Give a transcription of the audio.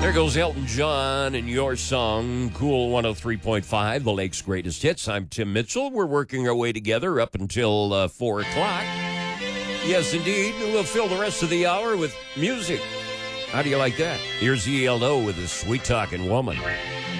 There goes Elton John and your song, Cool 103.5, the Lake's Greatest Hits. I'm Tim Mitchell. We're working our way together up until 4 o'clock. Yes, indeed. We'll fill the rest of the hour with music. How do you like that? Here's ELO with a sweet-talking woman.